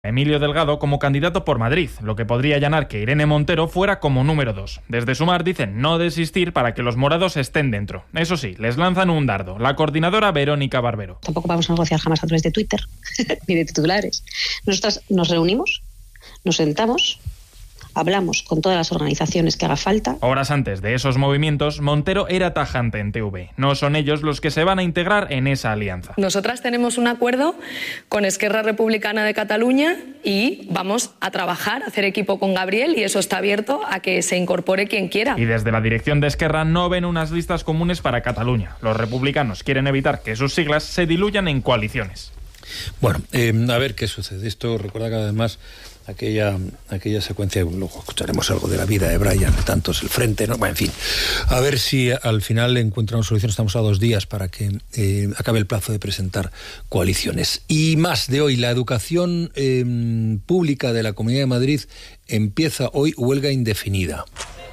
Emilio Delgado como candidato por Madrid, lo que podría allanar que Irene Montero fuera como número 2. Desde Sumar dicen no desistir para que los morados estén dentro. Eso sí, les lanzan un dardo. La coordinadora Verónica Barbero. Tampoco vamos a negociar jamás a través de Twitter ni de titulares. Nosotras nos reunimos, nos sentamos, hablamos con todas las organizaciones que haga falta. Horas antes de esos movimientos, Montero era tajante en TV. No son ellos los que se van a integrar en esa alianza. Nosotras tenemos un acuerdo con Esquerra Republicana de Cataluña y vamos a trabajar, a hacer equipo con Gabriel, y eso está abierto a que se incorpore quien quiera. Y desde la dirección de Esquerra no ven unas listas comunes para Cataluña. Los republicanos quieren evitar que sus siglas se diluyan en coaliciones. Bueno, a ver qué sucede. Esto recuerda que además aquella secuencia, luego escucharemos algo de la vida de Brian, de tantos el frente, ¿no? Bueno, en fin, a ver si al final encuentran una solución. Estamos a 2 días para que acabe el plazo de presentar coaliciones. Y más de hoy, la educación pública de la Comunidad de Madrid empieza hoy huelga indefinida.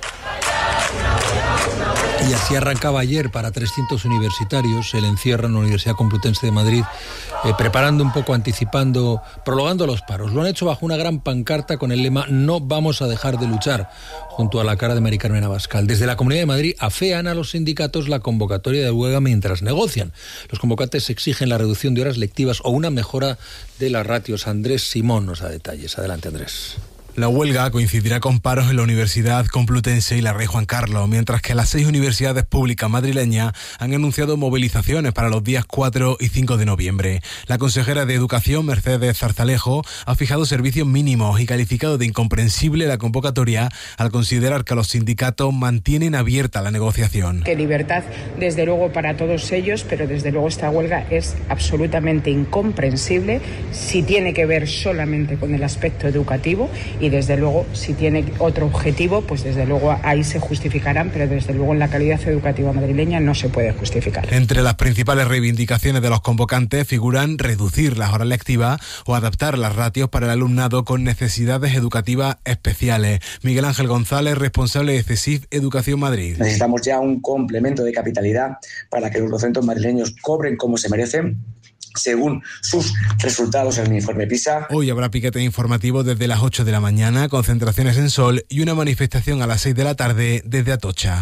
Y así arrancaba ayer para 300 universitarios el encierro en la Universidad Complutense de Madrid, preparando un poco, anticipando, prolongando los paros. Lo han hecho bajo una gran pancarta con el lema "No vamos a dejar de luchar", junto a la cara de Mari Carmen Abascal. Desde la Comunidad de Madrid afean a los sindicatos la convocatoria de huelga mientras negocian. Los convocantes exigen la reducción de horas lectivas o una mejora de las ratios. Andrés Simón nos da detalles. Adelante, Andrés. La huelga coincidirá con paros en la Universidad Complutense y la Rey Juan Carlos, mientras que las 6 universidades públicas madrileñas han anunciado movilizaciones para los días 4 y 5 de noviembre. La consejera de Educación, Mercedes Zarzalejo, ha fijado servicios mínimos y calificado de incomprensible la convocatoria al considerar que los sindicatos mantienen abierta la negociación. Que libertad, desde luego, para todos ellos, pero desde luego esta huelga es absolutamente incomprensible si tiene que ver solamente con el aspecto educativo, y desde luego si tiene otro objetivo, pues desde luego ahí se justificarán, pero desde luego en la calidad educativa madrileña no se puede justificar. Entre las principales reivindicaciones de los convocantes figuran reducir las horas lectivas o adaptar las ratios para el alumnado con necesidades educativas especiales. Miguel Ángel González, responsable de CESIF Educación Madrid. Necesitamos ya un complemento de capitalidad para que los docentes madrileños cobren como se merecen, según sus resultados en el informe PISA. Hoy habrá piquete informativo desde las 8 de la mañana, concentraciones en Sol y una manifestación a las 6 de la tarde desde Atocha.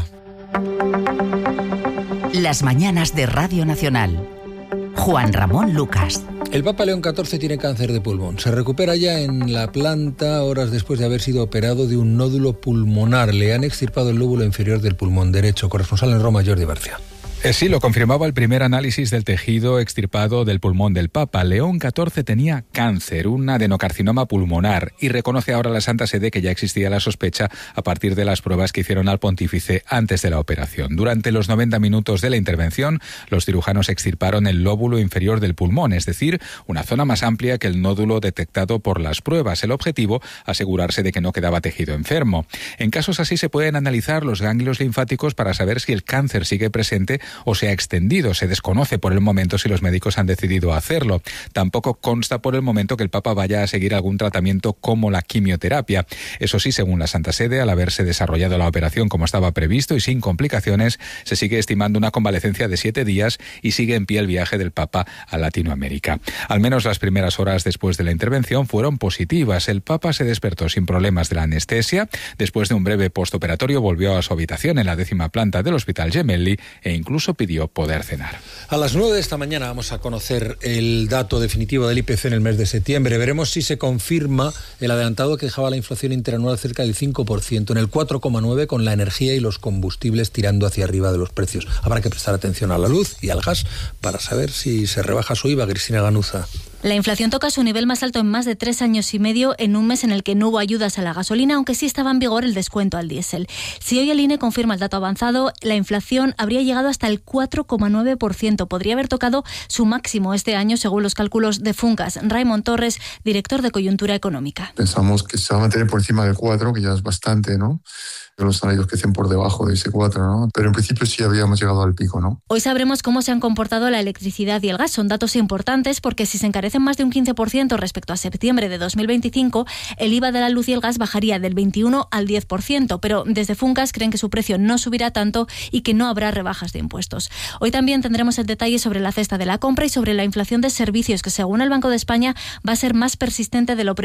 Las mañanas de Radio Nacional. Juan Ramón Lucas. El Papa León XIV tiene cáncer de pulmón. Se recupera ya en la planta horas después de haber sido operado de un nódulo pulmonar. Le han extirpado el lóbulo inferior del pulmón derecho. Corresponsal en Roma, Jordi Barcia. Sí, lo confirmaba el primer análisis del tejido extirpado del pulmón del Papa. León XIV tenía cáncer, un adenocarcinoma pulmonar, y reconoce ahora la Santa Sede que ya existía la sospecha a partir de las pruebas que hicieron al pontífice antes de la operación. Durante los 90 minutos de la intervención, los cirujanos extirparon el lóbulo inferior del pulmón, es decir, una zona más amplia que el nódulo detectado por las pruebas. El objetivo, asegurarse de que no quedaba tejido enfermo. En casos así se pueden analizar los ganglios linfáticos para saber si el cáncer sigue presente o se ha extendido. Se desconoce por el momento si los médicos han decidido hacerlo. Tampoco consta por el momento que el Papa vaya a seguir algún tratamiento como la quimioterapia. Eso sí, según la Santa Sede, al haberse desarrollado la operación como estaba previsto y sin complicaciones, se sigue estimando una convalecencia de 7 días y sigue en pie el viaje del Papa a Latinoamérica. Al menos las primeras horas después de la intervención fueron positivas. El Papa se despertó sin problemas de la anestesia. Después de un breve postoperatorio volvió a su habitación en la 10ª planta del Hospital Gemelli e incluso pidió poder cenar. A las 9 de esta mañana vamos a conocer el dato definitivo del IPC en el mes de septiembre. Veremos si se confirma el adelantado que dejaba la inflación interanual cerca del 5%, en el 4,9% con la energía y los combustibles tirando hacia arriba de los precios. Habrá que prestar atención a la luz y al gas para saber si se rebaja su IVA. Cristina Ganuza. La inflación toca su nivel más alto en más de 3 años y medio en un mes en el que no hubo ayudas a la gasolina, aunque sí estaba en vigor el descuento al diésel. Si hoy el INE confirma el dato avanzado, la inflación habría llegado hasta el 4,9%. Podría haber tocado su máximo este año, según los cálculos de Funcas. Raimon Torres, director de Coyuntura Económica. Pensamos que se va a mantener por encima del 4, que ya es bastante, ¿no? los salarios que estén por debajo de ese 4, ¿no? Pero en principio sí habíamos llegado al pico, ¿no? Hoy sabremos cómo se han comportado la electricidad y el gas. Son datos importantes porque si se encarecen más de un 15% respecto a septiembre de 2025, el IVA de la luz y el gas bajaría del 21 al 10%, pero desde Funcas creen que su precio no subirá tanto y que no habrá rebajas de impuestos. Hoy también tendremos el detalle sobre la cesta de la compra y sobre la inflación de servicios, que según el Banco de España va a ser más persistente de lo previsto